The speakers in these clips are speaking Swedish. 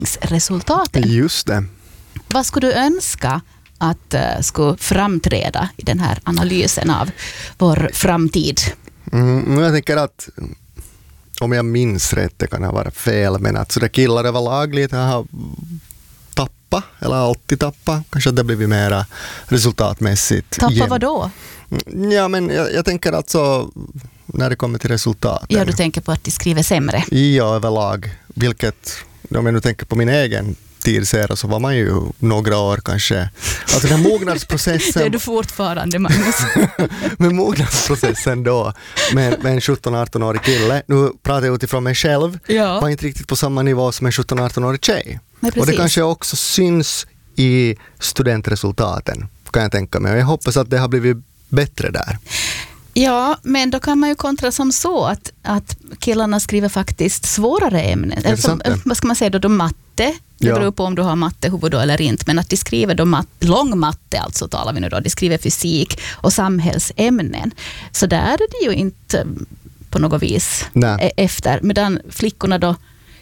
resultaten. Just det. Vad skulle du önska att skulle framträda i den här analysen av vår framtid? Jag tänker att om jag minns rätt, det kan ha varit fel, men att så det killar överlag lite har tappat, eller alltid tappat. Kanske att det blivit mera resultatmässigt. Tappa vad då? Ja, men jag tänker att så när det kommer till resultaten. Ja, du tänker på att de skriver sämre. Ja, överlag. Vilket, om jag nu tänker på min egen tidsera så var man ju några år kanske. Alltså den mognadsprocessen. Det är du fortfarande, Magnus. Men mognadsprocessen då med en 17-18-årig kille. Nu pratar jag utifrån mig själv. Ja. Var inte riktigt på samma nivå som en 17-18-årig tjej. Nej, och det kanske också syns i studentresultaten, kan jag tänka mig. Och jag hoppas att det har blivit bättre där. Ja, men då kan man ju kontra som så att killarna skriver faktiskt svårare ämnen. Eller som, vad ska man säga då matte? Det beror på om du har mattehuvud då eller inte. Men att de skriver då lång matte, alltså talar vi nu då. De skriver fysik och samhällsämnen. Så där är det ju inte på något vis efter. Medan flickorna då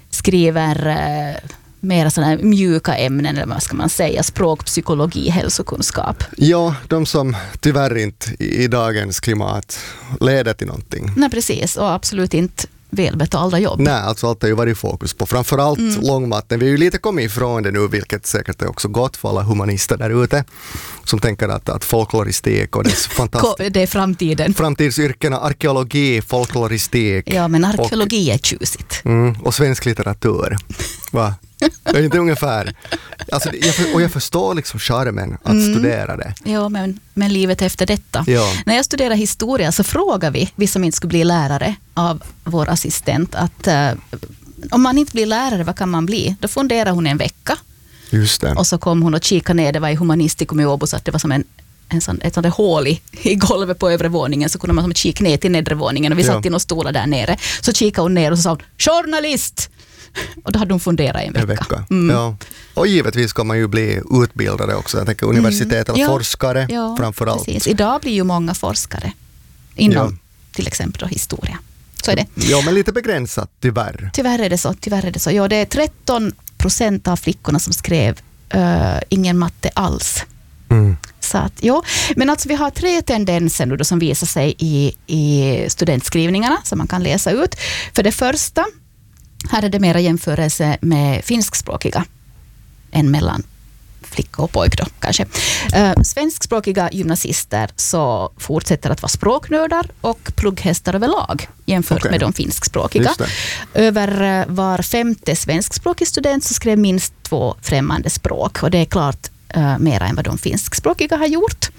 skriver mera sådana här mjuka ämnen, eller vad ska man säga, språk, psykologi, hälsokunskap. Ja, de som tyvärr inte i dagens klimat leder till någonting. Nej, precis. Och absolut inte välbetalda jobb. Nej, alltså allt har ju varit fokus på. Framförallt långmatten. Vi har ju lite kommit ifrån det nu, vilket säkert är också gott för alla humanister där ute som tänker att folkloristik och dess fantastiska... Det är framtiden. Framtidsyrkena, arkeologi, folkloristik. Ja, men arkeologi är tjusigt. Och svensk litteratur. Va? Det är inte ungefär. Alltså, jag förstår liksom charmen att studera det. Ja, men livet efter detta. Ja. När jag studerar historia så frågar vi som inte skulle bli lärare av vår assistent att om man inte blir lärare, vad kan man bli? Då funderar hon en vecka. Just det. Och så kom hon och kikade ner, det var i humanistikum i Åbo, så att det var som ett sånt där hål i golvet på övre våningen, så kunde man som kika ner till nedre våningen och vi satt in och stolar där nere. Så kikade hon ner och så sa hon, journalist! Och då hade de funderat en vecka. Ja. Och givetvis ska man ju bli utbildade också. Jag tänker universitet eller forskare framförallt. Precis. Idag blir ju många forskare inom till exempel historia. Så är det. Ja, men lite begränsat tyvärr. Tyvärr är det så. Ja, det är 13% av flickorna som skrev ingen matte alls. Så att, men alltså vi har 3 tendenser nu då som visar sig i studentskrivningarna som man kan läsa ut. För det första, här är det mera jämförelse med finskspråkiga än mellan flicka och pojk då kanske. Svenskspråkiga gymnasister så fortsätter att vara språknördar och plugghästar överlag jämfört med de finskspråkiga. Över var 5:e svenskspråkig student så skrev minst 2 främmande språk, och det är klart mera än vad de finskspråkiga har gjort.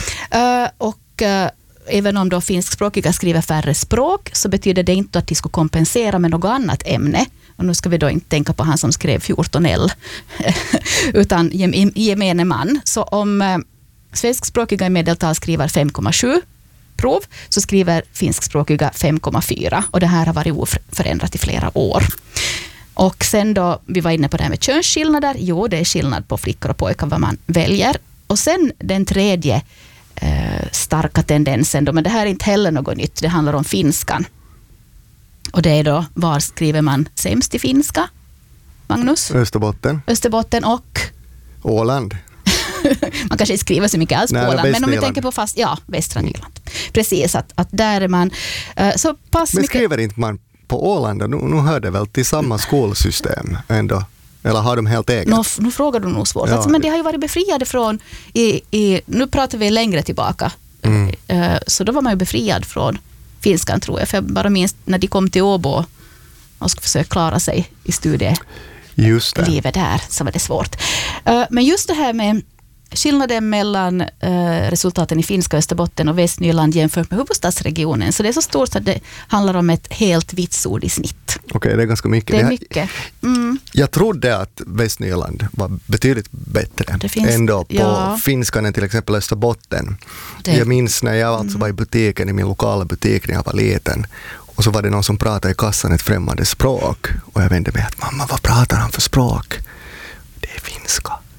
Även om då finskspråkiga skriver färre språk så betyder det inte att de ska kompensera med något annat ämne. Och nu ska vi då inte tänka på han som skrev 14L utan gemene man. Så om svenskspråkiga i medeltal skriver 5,7 prov så skriver finskspråkiga 5,4, och det här har varit oförändrat i flera år. Och sen då, vi var inne på det här med könsskillnader. Jo, det är skillnad på flickor och pojkar vad man väljer. Och sen den tredje starka tendensen då, men det här är inte heller något nytt, det handlar om finskan. Och det är då, var skriver man sämst i finska? Magnus? Österbotten och? Åland. Man kanske inte skriver så mycket alls på Åland, men om vi tänker på västra Nyland. Precis, att där är man så pass men mycket... skriver inte man på Åland? Nu hör det väl till samma skolsystem ändå? Eller har de helt eget? Nu frågar du nog svårt. Alltså, men det har ju varit befriade från, nu pratar vi längre tillbaka, så då var man ju befriad från finskan, tror jag. För jag bara minns när de kom till Åbo och skulle försöka klara sig i studielivet där, så var det svårt. Men just det här med skillnaden mellan resultaten i finska, Österbotten och Västnyland jämfört med huvudstadsregionen. Så det är så stort att det handlar om ett helt vitsord i snitt. Okej, det är ganska mycket. Det är mycket. Jag trodde att Västnyland var betydligt bättre ändå på finskan än till exempel Österbotten. Jag minns när jag alltså var i butiken, i min lokala butik när jag var liten. Och så var det någon som pratade i kassan ett främmande språk. Och jag vände mig att mamma, vad pratar han för språk? Det är finska.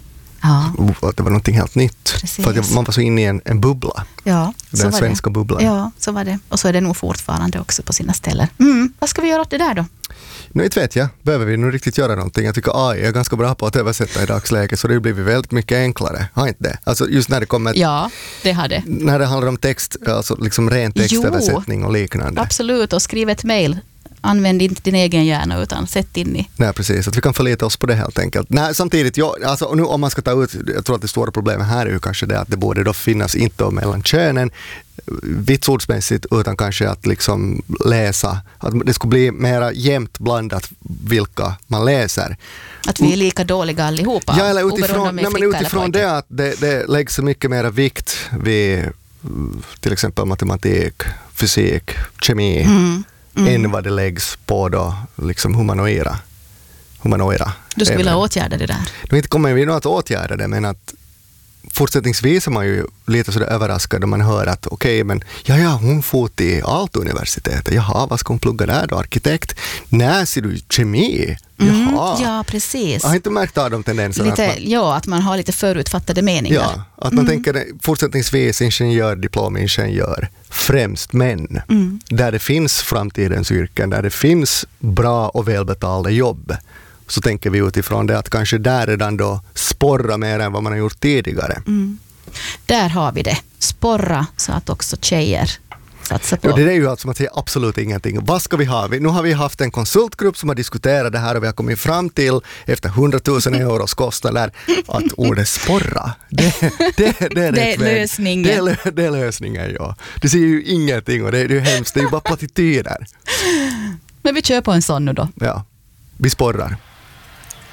Att det var någonting helt nytt. Precis. För att man var så inne i en bubbla. Ja, den svenska bubblan. Ja, så var det. Och så är det nog fortfarande också på sina ställen. Vad ska vi göra åt det där då? Nu vet jag, behöver vi nu riktigt göra någonting? Jag tycker AI är ganska bra på att översätta i dagsläget, så det blir väldigt mycket enklare. Har inte det? Alltså just när det kommer... Ja, det har det. När det handlar om text, alltså liksom ren textöversättning och liknande. Absolut, och skriv ett mejl. Använd inte din egen hjärna utan sätt in i. Nej, precis. Att vi kan förlita oss på det helt enkelt. Nej, samtidigt, alltså, nu om man ska ta ut, jag tror att det stora problemet här är ju kanske det att det borde då finnas inte mellan könen vitsordsmässigt, utan kanske att liksom läsa, att det skulle bli mera jämnt blandat vilka man läser. Att vi är lika dåliga allihopa. Ja, eller utifrån det att det läggs så mycket mera vikt vid till exempel matematik, fysik, kemi än vad det läggs på då liksom humanoida. Du skulle vilja åtgärda det där? Nu inte kommer vi nog att åtgärda det, men att fortsättningsvis är man ju lite sådär överraskad om man hör att men hon får till Aalto-universitetet. Jaha, vad ska hon plugga där då? Arkitekt? Nej, ser du kemi? Jaha. Ja, precis. Jag har inte märkt av de tendenserna. Att man har lite förutfattade meningar. Ja, att man tänker fortsättningsvis diplomingenjör, främst män. Där det finns framtidens yrken, där det finns bra och välbetalda jobb. Så tänker vi utifrån det att kanske där redan då sporra mer än vad man har gjort tidigare. Där har vi det. Sporra så att också tjejer satsar på. Ja, det är ju alltså att säga absolut ingenting. Vad ska vi ha? Nu har vi haft en konsultgrupp som har diskuterat det här och vi har kommit fram till efter 100 000 euros kostnader att ordet sporra. Det är lösningen. Det är lösningen, ja. Det säger ju ingenting och det är ju hemskt. Det är ju bara plattityder. Men vi kör på en sån nu då. Ja, vi sporrar.